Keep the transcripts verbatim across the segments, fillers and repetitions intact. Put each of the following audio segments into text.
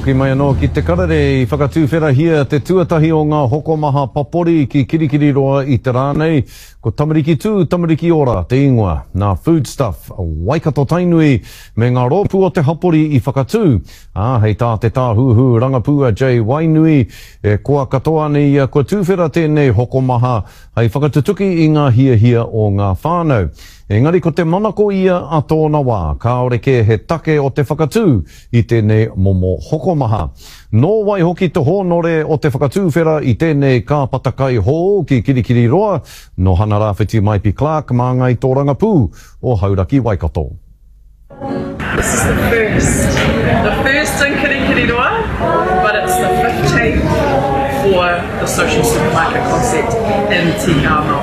hoki mai anō ki te karere I whakatūwhera hia te tuatahi o ngā hokomaha papori ki kirikiri roa I te rānei. Ko tamariki tū, tamariki ora, te ingoa, nā foodstuff, Waikato Tainui, me ngā rōpū o te hapori I whakatū. Ah, hei tā te tā huhu rangapua J. Wainui, e koa katoa nei ia kua tūwhera tēnei hokomaha, hei whakatutuki I ngā hia hia o ngā whānau. Engari ko te manako ia a tōna wā, kaore ke he take o te whakatū I tēnei momo hokomaha. Nō wai hoki te hōnore o te whakatūwhera I tēnei ka patakai hō ki kirikiri roa, no hana rāwhiti mai pi Clark, mā ngai tō rangapū o Hauraki Waikato. This is the first, the first in kirikiri roa, but it's the fifteenth for the social supermarket concept in Te Ao.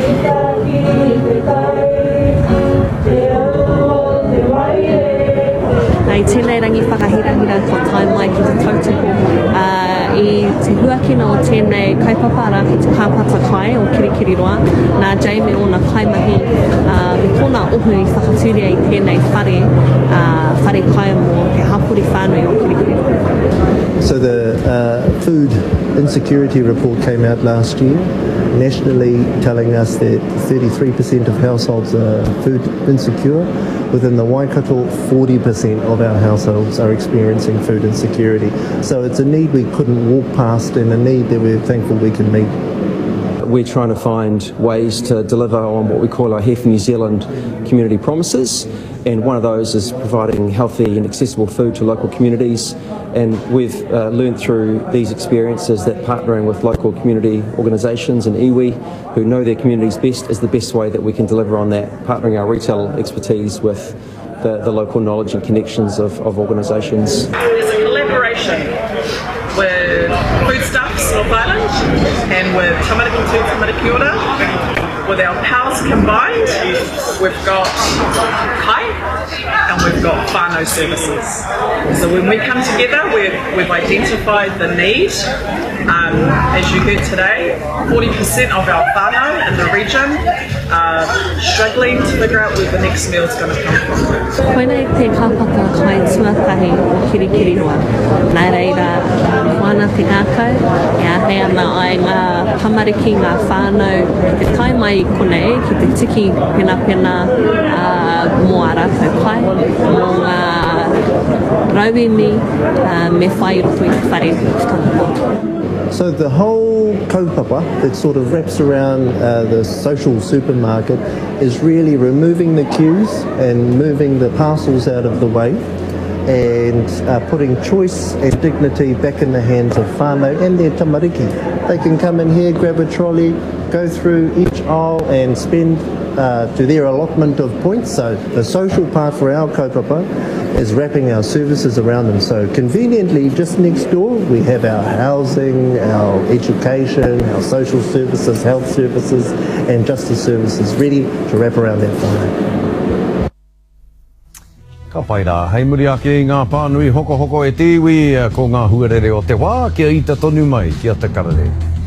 Nei tēnei rangi whakahirahira ko tai mai ki te tautoko uh, I te huakina o tēnei kaipapara ki te kāpata kai o kirikiri roa. Nā Jamie o nā kaimahi uh, me tōna ohu I whakatūria I tēnei whare, uh, whare kai mō te hapori whānui o kirikiri roa. So the uh, food insecurity report came out last year, nationally telling us that thirty-three percent of households are food insecure. Within the Waikato, forty percent of our households are experiencing food insecurity. So it's a need we couldn't walk past and a need that we're thankful we can meet. We're trying to find ways to deliver on what we call our Health New Zealand community promises, and one of those is providing healthy and accessible food to local communities. And we've uh, learned through these experiences that partnering with local community organisations and iwi who know their communities best is the best way that we can deliver on that, partnering our retail expertise with the, the local knowledge and connections of, of organisations. There's a collaboration with Foodstuffs North Island and with Tamariki tū, Tamariki ora. With our powers combined, we've got kai and we've got whānau services. So when we come together, we've, we've identified the need. Um, as you heard today, forty percent of our whānau in the region are struggling to figure out where the next meal is going to come from. Koinei te kāpata kai tuatahi o kirikiri roa. Nā reira, whāna te ngākau, e ahea ana ai ngā tamariki, ngā whānau, ki te kai mai I konei, ki te tiki pena pena uh, mō a rātou kai, mō ngā rauemi uh, me whai roto I te whare tāpō. So the whole kaupapa that sort of wraps around uh, the social supermarket is really removing the queues and moving the parcels out of the way and uh, putting choice and dignity back in the hands of whānau and their tamariki. They can come in here, grab a trolley, go through each aisle and spend uh, to their allotment of points. So the social part for our kaupapa is wrapping our services around them. So conveniently, just next door, we have our housing, our education, our social services, health services, and justice services ready to wrap around that whānau. Ka pai rā, hei muri ake I ngā pānui hoko hoko e te iwi ko ngā huarere o te wā kia ita tonu mai kia te karare.